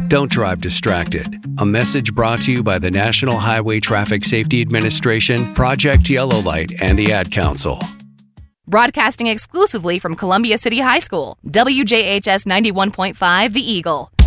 Don't drive distracted. A message brought to you by the National Highway Traffic Safety Administration, Project Yellow Light, and the Ad Council. Broadcasting exclusively from Columbia City High School, WJHS 91.5 The Eagle.